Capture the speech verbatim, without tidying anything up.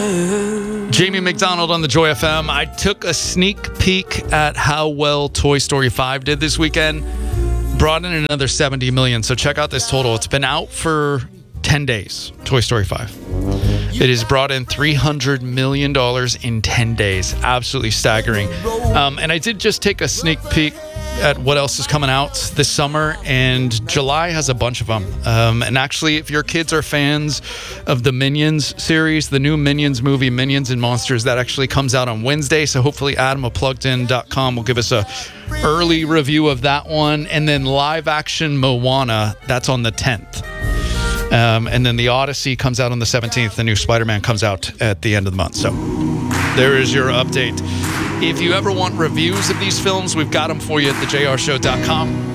Jamie McDonald on the Joy F M. I took a sneak peek at how well Toy Story five did this weekend. Brought in another seventy million dollars. So check out this total. It's been out for ten days, Toy Story five. It has brought in three hundred million dollars in ten days. Absolutely staggering. Um, and I did just take a sneak peek at what else is coming out this summer, and July has a bunch of them. Um, and actually, if your kids are fans of the Minions series, the new Minions movie, Minions and Monsters, that actually comes out on Wednesday. So hopefully Adam of plugged in dot com will give us a early review of that one. And then live action Moana, that's on the tenth. Um, and then the Odyssey comes out on the seventeenth. The new Spider-Man comes out at the end of the month. So there is your update. If you ever want reviews of these films, we've got them for you at the j r show dot com.